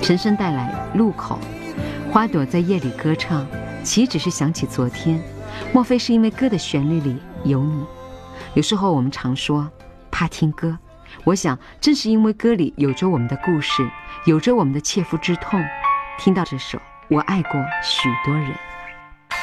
陈升带来路口，花朵在夜里歌唱，岂只是想起昨天？莫非是因为歌的旋律里有你？有时候我们常说怕听歌，我想正是因为歌里有着我们的故事，有着我们的切肤之痛。听到这首《我爱过许多人》。